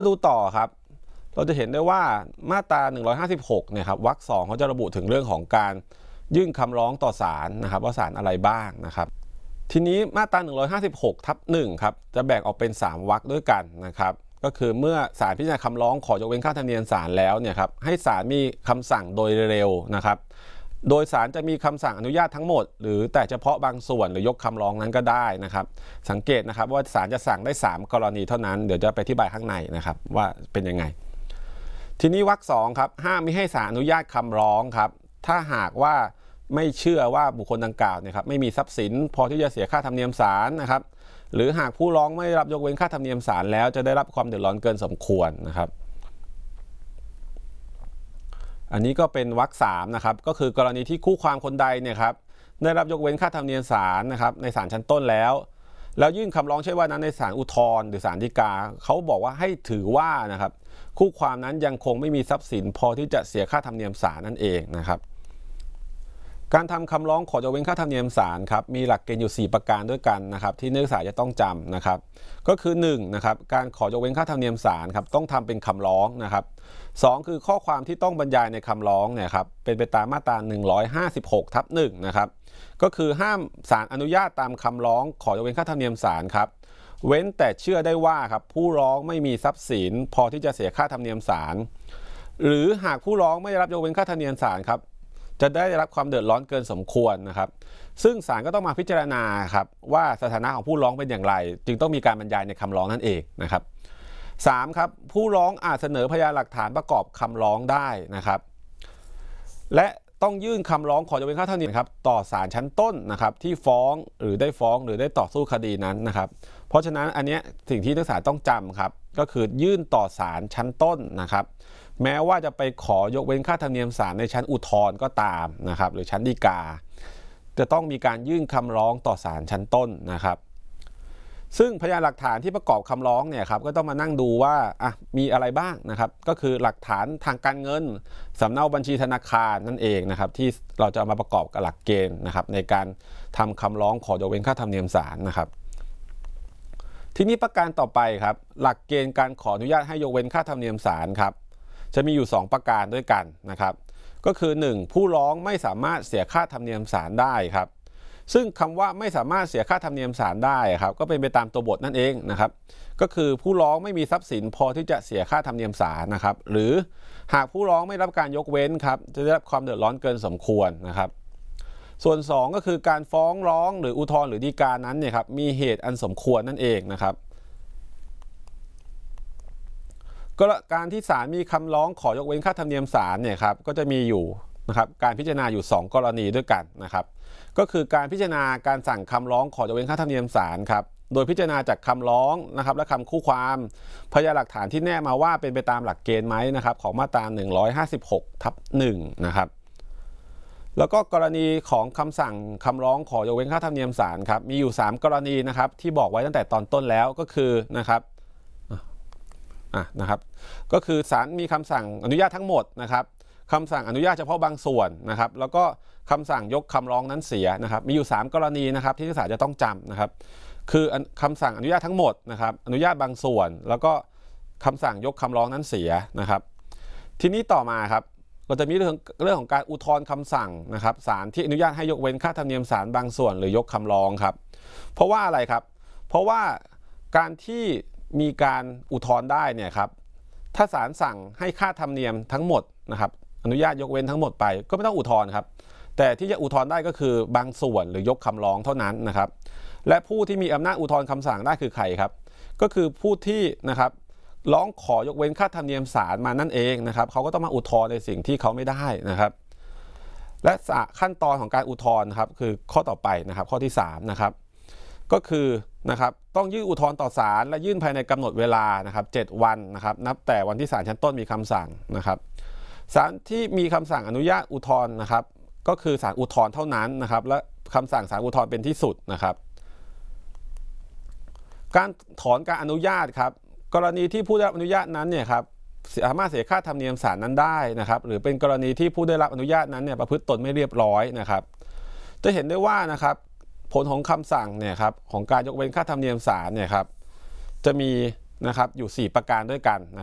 ดูต่อครับเราจะเห็นได้ว่ามาตรา156เนี่ยครับวรรคสองเขาจะระบุถึงเรื่องของการยื่นคำร้องต่อศาลนะครับว่าศาลอะไรบ้างนะครับทีนี้มาตรา156/1ครับจะแบ่งออกเป็น3วรรคด้วยกันนะครับก็คือเมื่อศาลพิจารณาคำร้องขอยกเว้นค่าธรรมเนียมศาลแล้วเนี่ยครับให้ศาลมีคำสั่งโดยเร็วนะครับโดยศาลจะมีคำสั่งอนุญาตทั้งหมดหรือแต่เฉพาะบางส่วนหรือยกคำร้องนั้นก็ได้นะครับสังเกตนะครับว่าศาลจะสั่งได้3กรณีเท่านั้นเดี๋ยวจะไปอธิบายข้างในนะครับว่าเป็นยังไงทีนี้วรรคสองครับห้ามมิให้ศาลอนุญาตคำร้องครับถ้าหากว่าไม่เชื่อว่าบุคคลดังกล่าวเนี่ยครับไม่มีทรัพย์สินพอที่จะเสียค่าธรรมเนียมศาลนะครับหรือหากผู้ร้องไม่ได้รับยกเว้นค่าธรรมเนียมศาลแล้วจะได้รับความเดือดร้อนเกินสมควรนะครับอันนี้ก็เป็นวรรคสามนะครับก็คือกรณีที่คู่ความคนใดเนี่ยครับได้รับยกเว้นค่าธรรมเนียมศาลนะครับในศาลชั้นต้นแล้วยื่นคำร้องใช่ว่านั้นในศาลอุทธรณ์หรือศาลฎีกาเขาบอกว่าให้ถือว่านะครับคู่ความนั้นยังคงไม่มีทรัพย์สินพอที่จะเสียค่าธรรมเนียมศาลนั่นเองนะครับการทำคำร้องขอยกเว้นค่าธรรมเนียมศาลครับมีหลักเกณฑ์อยู่4ประการด้วยกันนะครับที่นักศึกษาจะต้องจำนะครับก็คือ1นะครับการขอยกเว้นค่าธรรมเนียมศาลครับต้องทำเป็นคำร้องนะครับ2คือข้อความที่ต้องบรรยายในคำร้องเนี่ยครับเป็นไปตามมาตรา156/1นะครับก็คือห้ามศาลอนุญาตตามคำร้องขอยกเว้นค่าธรรมเนียมศาลครับเว้นแต่เชื่อได้ว่าครับผู้ร้องไม่มีทรัพย์สินพอที่จะเสียค่าธรรมเนียมศาลหรือหากผู้ร้องไม่ได้รับยกเว้นค่าธรรมเนียมศาลครับจะได้รับความเดือดร้อนเกินสมควรนะครับซึ่งศาลก็ต้องมาพิจารณาครับว่าสถานะของผู้ร้องเป็นอย่างไรจึงต้องมีการบรรยายในคำร้องนั่นเองนะครับ3ครับผู้ร้องอาจเสนอพยานหลักฐานประกอบคำร้องได้นะครับและต้องยื่นคำร้องขอยกเว้นค่าธรรมเนียมครับต่อศาลชั้นต้นนะครับที่ฟ้องหรือได้ต่อสู้คดีนั้นนะครับเพราะฉะนั้นอันนี้สิ่งที่นักศึกษาต้องจำครับก็คือยื่นต่อศาลชั้นต้นนะครับแม้ว่าจะไปขอยกเว้นค่าธรรมเนียมศาลในชั้นอุทธรณ์ก็ตามนะครับหรือชั้นฎีกาจะต้องมีการยื่นคำร้องต่อศาลชั้นต้นนะครับซึ่งพยานหลักฐานที่ประกอบคำร้องเนี่ยครับก็ต้องมานั่งดูว่ามีอะไรบ้างนะครับก็คือหลักฐานทางการเงินสำเนาบัญชีธนาคารนั่นเองนะครับที่เราจะมาประกอบกับหลักเกณฑ์นะครับในการทำคำร้องขอยกเว้นค่าธรรมเนียมศาลนะครับทีนี้ประการต่อไปครับหลักเกณฑ์การขออนุญาตให้ยกเว้นค่าธรรมเนียมศาลครับจะมีอยู่2ประการด้วยกันนะครับก็คือ1ผู้ร้องไม่สามารถเสียค่าธรรมเนียมศาลได้ครับซึ่งคำว่าไม่สามารถเสียค่าธรรมเนียมศาลได้ครับก็เป็นไปตามตัวบทนั่นเองนะครับก็คือผู้ร้องไม่มีทรัพย์สินพอที่จะเสียค่าธรรมเนียมศาลนะครับหรือหากผู้ร้องไม่รับการยกเว้นครับจะได้รับความเดือดร้อนเกินสมควรนะครับส่วน2ก็คือการฟ้องร้องหรืออุทธรณ์หรือฎีกานั้นเนี่ยครับมีเหตุอันสมควรนั่นเองนะครับก็การที่ศาลมีคำร้องขอยกเว้นค่าธรรมเนียมศาลเนี่ยครับก็จะมีอยู่นะครับการพิจารณาอยู่2กรณีด้วยกันนะครับก็คือการพิจารณาการสั่งคำร้องขอยกเว้นค่าธรรมเนียมศาลครับโดยพิจารณาจากคำร้องนะครับและคำคู่ความพยานหลักฐานที่แนบมาว่าเป็นไปตามหลักเกณฑ์ไหมนะครับของมาตรา156/1นะครับแล้วก็กรณีของคำสั่งคำร้องขอยกเว้นค่าธรรมเนียมศาลครับมีอยู่3กรณีนะครับที่บอกไว้ตั้งแต่ตอนต้นแล้วก็คือนะครับก็คือศาลมีคำสั่งอนุญาตทั้งหมดนะครับคำสั่งอนุญาตเฉพาะบางส่วนนะครับแล้วก็คำสั่งยกคำร้องนั้นเสียนะครับมีอยู่3กรณีนะครับที่นักศึกษาจะต้องจำนะครับคือคำสั่งอนุญาตทั้งหมดนะครับอนุญาตบางส่วนแล้วก็คำสั่งยกคำร้องนั้นเสียนะครับทีนี้ต่อมาครับก็จะมีเรื่องของการอุทธรณ์คำสั่งนะครับศาลที่อนุญาตให้ยกเว้นค่าธรรมเนียมศาลบางส่วนหรือยกคำร้องครับเพราะว่าอะไรครับเพราะว่าการที่มีการอุทธรณ์ได้เนี่ยครับถ้าศาลสั่งให้ค่าธรรมเนียมทั้งหมดนะครับอนุญาตยกเว้นทั้งหมดไปก็ไม่ต้องอุทธรณ์ครับแต่ที่จะอุทธรณ์ได้ก็คือบางส่วนหรือยกคำร้องเท่านั้นนะครับและผู้ที่มีอำนาจอุทธรณ์คำสั่งได้คือใครครับก็คือผู้ที่นะครับร้องขอยกเว้นค่าธรรมเนียมศาลมานั่นเองนะครับเขาก็ต้องมาอุทธรณ์ในสิ่งที่เขาไม่ได้นะครับและขั้นตอนของการอุทธรณ์ครับคือข้อต่อไปนะครับข้อที่3นะครับก็คือนะครับต้องยื่นอุทธรณ์ต่อศาลและยื่นภายในกำหนดเวลานะครับ7วันนะครับนับแต่วันที่ศาลชั้นต้นมีคำสั่งนะครับศาลที่มีคำสั่งอนุญาตอุทธรณ์นะครับก็คือศาลอุทธรณ์เท่านั้นนะครับและคำสั่งศาลอุทธรณ์เป็นที่สุดนะครับการถอนการอนุญาตครับกรณีที่ผู้ได้รับอนุญาตนั้นเนี่ยครับสามารถเสียค่าธรรมเนียมศาลนั้นได้นะครับหรือเป็นกรณีที่ผู้ได้รับอนุญาตนั้นเนี่ยประพฤติตนไม่เรียบร้อยนะครับจะเห็นได้ว่านะครับผลของคำสั่งเนี่ยครับของการยกเว้นค่าธรรมเนียมศาลเนี่ยครับจะมีนะครับอยู่4ประการด้วยกัน